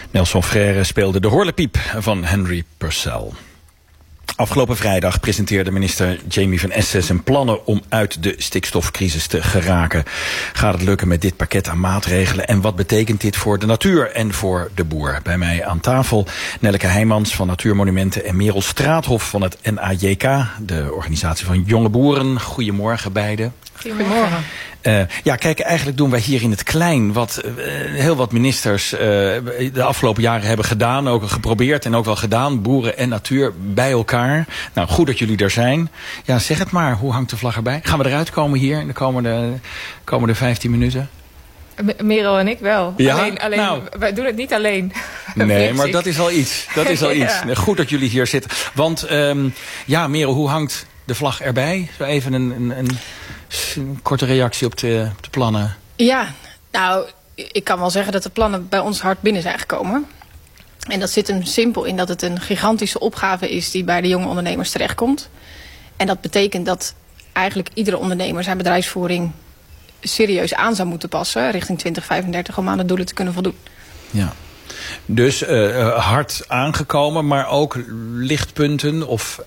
Nelson Frère speelde de horlepiep van Henry Purcell. Afgelopen vrijdag presenteerde minister Jamie van Essen zijn plannen om uit de stikstofcrisis te geraken. Gaat het lukken met dit pakket aan maatregelen? En wat betekent dit voor de natuur en voor de boer? Bij mij aan tafel Nelleke Heijmans van Natuurmonumenten en Merel Straathof van het NAJK, de organisatie van jonge boeren. Goedemorgen beiden. Goedemorgen. Kijk, eigenlijk doen wij hier in het klein wat heel wat ministers de afgelopen jaren hebben gedaan. Ook geprobeerd en ook wel gedaan. Boeren en natuur bij elkaar. Nou, goed dat jullie er zijn. Ja, zeg het maar. Hoe hangt de vlag erbij? Gaan we eruit komen hier in de komende 15 minuten? Merel en ik wel. Ja? Alleen wij doen het niet alleen. Nee, maar dat is al iets. Dat is al iets. Goed dat jullie hier zitten. Want, Merel, hoe hangt de vlag erbij? Zo even een korte reactie op de plannen. Ja, nou, ik kan wel zeggen dat de plannen bij ons hard binnen zijn gekomen. En dat zit hem simpel in dat het een gigantische opgave is die bij de jonge ondernemers terechtkomt. En dat betekent dat eigenlijk iedere ondernemer zijn bedrijfsvoering serieus aan zou moeten passen richting 2035 om aan de doelen te kunnen voldoen. Ja. Dus hard aangekomen, maar ook lichtpunten of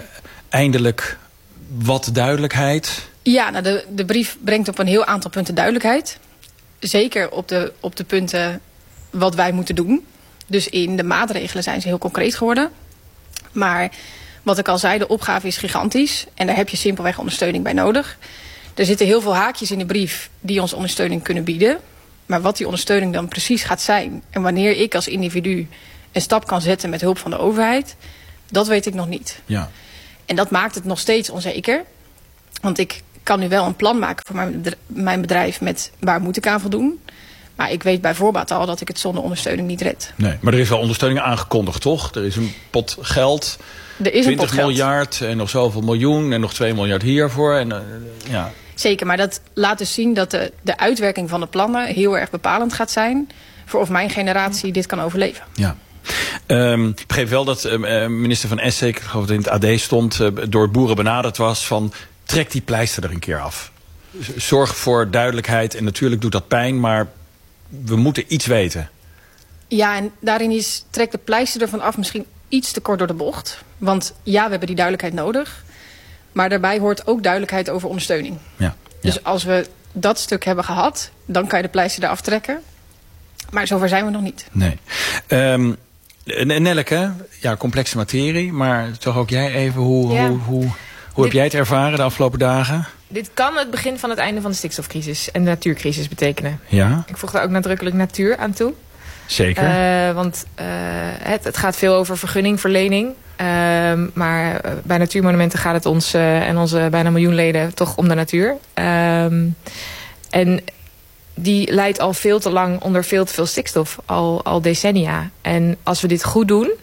eindelijk wat duidelijkheid? Ja, nou de brief brengt op een heel aantal punten duidelijkheid. Zeker op de punten wat wij moeten doen. Dus in de maatregelen zijn ze heel concreet geworden. Maar wat ik al zei, de opgave is gigantisch. En daar heb je simpelweg ondersteuning bij nodig. Er zitten heel veel haakjes in de brief die ons ondersteuning kunnen bieden. Maar wat die ondersteuning dan precies gaat zijn en wanneer ik als individu een stap kan zetten met hulp van de overheid, dat weet ik nog niet. Ja. En dat maakt het nog steeds onzeker. Want ik kan nu wel een plan maken voor mijn bedrijf met waar moet ik aan voldoen. Maar ik weet bij voorbaat al dat ik het zonder ondersteuning niet red. Nee, maar er is wel ondersteuning aangekondigd, toch? Er is een pot geld. Er is 20 miljard en nog zoveel miljoen en nog 2 miljard hiervoor. Ja. Zeker, maar dat laat dus zien dat de uitwerking van de plannen heel erg bepalend gaat zijn voor of mijn generatie dit kan overleven. Ja. Ik begreep wel dat minister van Essen, ik geloof dat in het AD stond, door boeren benaderd was van trek die pleister er een keer af. Zorg voor duidelijkheid en natuurlijk doet dat pijn, maar we moeten iets weten. Ja, en daarin trekt de pleister ervan af misschien iets te kort door de bocht. Want ja, we hebben die duidelijkheid nodig. Maar daarbij hoort ook duidelijkheid over ondersteuning. Ja. Dus als we dat stuk hebben gehad, dan kan je de pleister eraf trekken. Maar zover zijn we nog niet. Nee. Nelleke, ja, complexe materie, maar toch ook jij even, hoe heb jij het ervaren de afgelopen dagen? Dit kan het begin van het einde van de stikstofcrisis en de natuurcrisis betekenen. Ja. Ik voeg daar ook nadrukkelijk natuur aan toe. Zeker. Want het gaat veel over vergunningverlening. Maar bij Natuurmonumenten gaat het ons en onze bijna 1 miljoen leden toch om de natuur. En die leidt al veel te lang onder veel te veel stikstof, al decennia. En als we dit goed doen,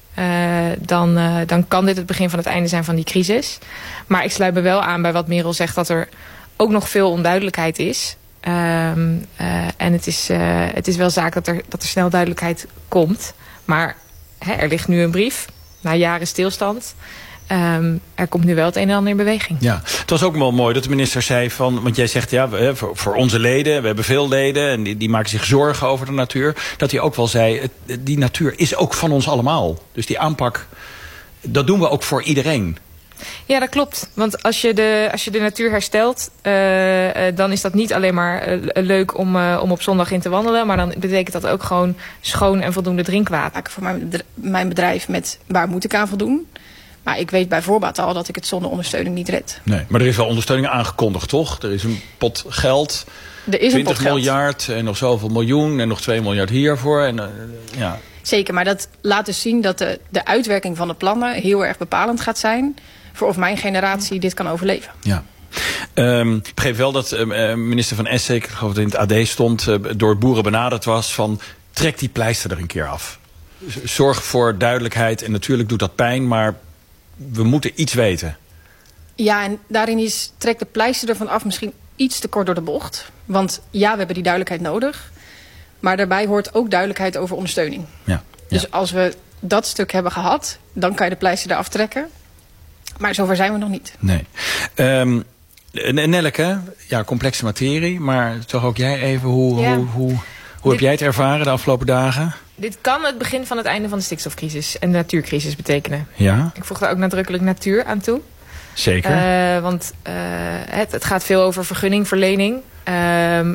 dan kan dit het begin van het einde zijn van die crisis. Maar ik sluit me wel aan bij wat Merel zegt, dat er ook nog veel onduidelijkheid is. En het is wel zaak dat er snel duidelijkheid komt. Maar er ligt nu een brief, na jaren stilstand. Er komt nu wel het een en ander in beweging. Ja, het was ook wel mooi dat de minister zei van, want jij zegt ja, voor onze leden, we hebben veel leden en die maken zich zorgen over de natuur. Dat hij ook wel zei, die natuur is ook van ons allemaal. Dus die aanpak, dat doen we ook voor iedereen. Ja, dat klopt. Want als je de natuur herstelt, dan is dat niet alleen maar leuk om op zondag in te wandelen. Maar dan betekent dat ook gewoon schoon en voldoende drinkwater. Voor mijn bedrijf met waar moet ik aan voldoen. Maar ik weet bij voorbaat al dat ik het zonder ondersteuning niet red. Nee, maar er is wel ondersteuning aangekondigd, toch? Er is een pot geld. Er is 20 miljard en nog zoveel miljoen en nog 2 miljard hiervoor. Ja. Zeker, maar dat laat dus zien dat de uitwerking van de plannen heel erg bepalend gaat zijn voor of mijn generatie dit kan overleven. Ja. Ik begreep wel dat minister van Essen, ik geloof dat in het AD stond, door boeren benaderd was van trek die pleister er een keer af. Zorg voor duidelijkheid en natuurlijk doet dat pijn, maar we moeten iets weten. Ja, en daarin trekt de pleister ervan af misschien iets te kort door de bocht. Want ja, we hebben die duidelijkheid nodig. Maar daarbij hoort ook duidelijkheid over ondersteuning. Ja. Dus als we dat stuk hebben gehad, dan kan je de pleister eraf trekken. Maar zover zijn we nog niet. Nee. Nelleke, ja, complexe materie, maar toch ook jij even, hoe heb jij het ervaren de afgelopen dagen? Dit kan het begin van het einde van de stikstofcrisis en de natuurcrisis betekenen. Ja? Ik voeg daar ook nadrukkelijk natuur aan toe. Zeker. Want het gaat veel over vergunningverlening.